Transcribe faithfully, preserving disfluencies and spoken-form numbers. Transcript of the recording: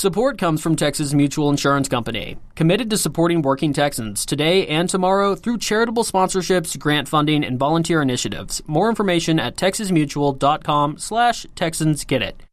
Support comes from Texas Mutual Insurance Company, committed to supporting working Texans today and tomorrow through charitable sponsorships, grant funding, and volunteer initiatives. More information at texasmutual.com slash Texans Get It.